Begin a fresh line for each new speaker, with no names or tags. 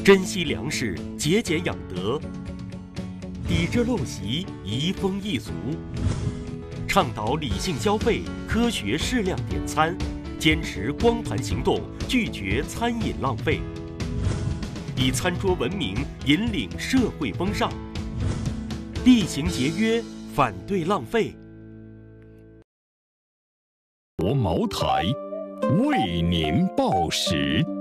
珍惜粮食，节俭养德，抵制陋习，移风易俗，倡导理性消费，科学适量点餐，坚持光盘行动，拒绝餐饮浪费，以餐桌文明引领社会风尚，厉行节约，反对浪费。
国茅台为您报时。